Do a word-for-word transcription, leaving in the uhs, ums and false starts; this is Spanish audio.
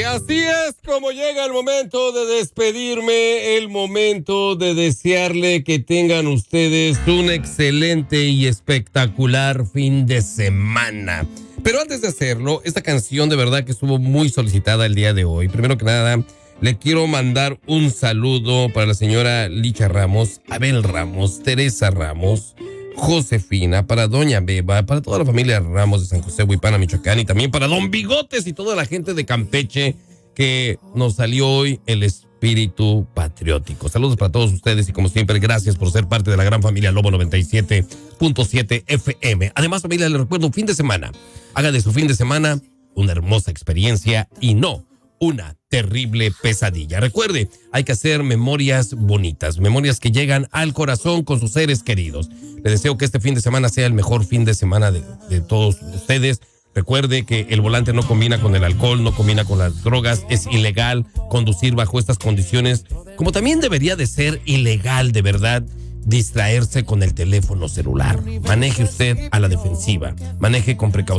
así es como llega el momento de despedirme, el momento de desearle que tengan ustedes un excelente y espectacular fin de semana. Pero antes de hacerlo, esta canción de verdad que estuvo muy solicitada el día de hoy. Primero que nada, le quiero mandar un saludo para la señora Licha Ramos, Abel Ramos, Teresa Ramos, Josefina, para doña Beba, para toda la familia Ramos de San José, Huipana, Michoacán, y también para don Bigotes y toda la gente de Campeche que nos salió hoy el espíritu patriótico. Saludos para todos ustedes y como siempre, gracias por ser parte de la gran familia Lobo noventa y siete punto siete F M. Además, familia, les recuerdo un fin de semana. Haga de su fin de semana una hermosa experiencia y no una terrible pesadilla. Recuerde, hay que hacer memorias bonitas, memorias que llegan al corazón con sus seres queridos. Le deseo que este fin de semana sea el mejor fin de semana de, de todos ustedes. Recuerde que el volante no combina con el alcohol, no combina con las drogas, es ilegal conducir bajo estas condiciones, como también debería de ser ilegal de verdad distraerse con el teléfono celular. Maneje usted a la defensiva, maneje con precaución.